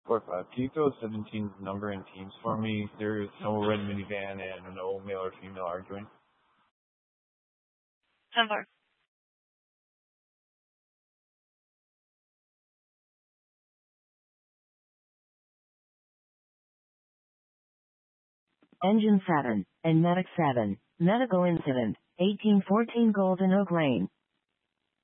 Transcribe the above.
4-5. Can you throw 17's number in teams for me? There's no red minivan and no male or female arguing. 10-4. Engine 7, and Medic 7, medical incident, 1814 Golden Oak Lane.